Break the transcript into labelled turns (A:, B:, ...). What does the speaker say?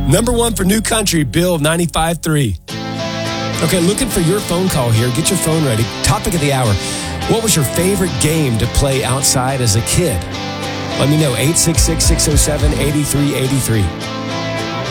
A: Number one for New Country, Bill 95.3. Okay, looking for your phone call here. Get your phone ready. Topic of the hour. What was your favorite game to play outside as a kid? Let me know, 866-607-8383.